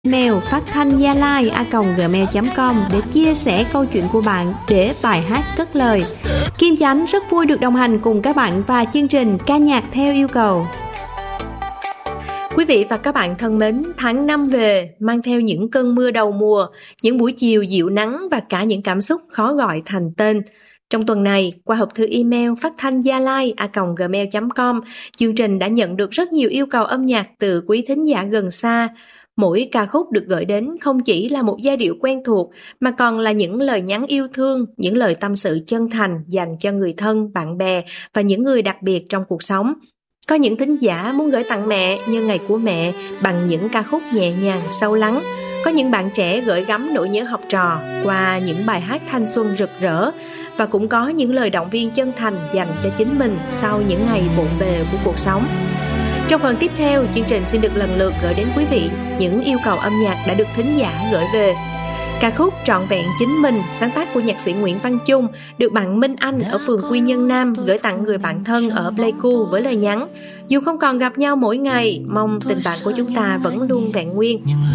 Email phát thanh gia lai a.gmail.com để chia sẻ câu chuyện của bạn để bài hát cất lời. Kim Chánh rất vui được đồng hành cùng các bạn và chương trình ca nhạc theo yêu cầu. Quý vị và các bạn thân mến, tháng 5 về mang theo những cơn mưa đầu mùa, những buổi chiều dịu nắng và cả những cảm xúc khó gọi thành tên. Trong tuần này, qua hộp thư email phát thanh gia lai a.gmail.com, chương trình đã nhận được rất nhiều yêu cầu âm nhạc từ quý thính giả gần xa. Mỗi ca khúc được gửi đến không chỉ là một giai điệu quen thuộc, mà còn là những lời nhắn yêu thương, những lời tâm sự chân thành dành cho người thân, bạn bè và những người đặc biệt trong cuộc sống. Có những thính giả muốn gửi tặng mẹ nhân ngày của mẹ bằng những ca khúc nhẹ nhàng, sâu lắng. Có những bạn trẻ gửi gắm nỗi nhớ học trò qua những bài hát thanh xuân rực rỡ. Và cũng có những lời động viên chân thành dành cho chính mình sau những ngày bộn bề của cuộc sống. Trong phần tiếp theo, chương trình xin được lần lượt gửi đến quý vị những yêu cầu âm nhạc đã được thính giả gửi về. Ca khúc Trọn vẹn chính mình, sáng tác của nhạc sĩ Nguyễn Văn Chung, được bạn Minh Anh ở phường Quy Nhơn Nam gửi tặng người bạn thân ở Pleiku với lời nhắn: dù không còn gặp nhau mỗi ngày, mong tình bạn của chúng ta vẫn luôn vẹn nguyên.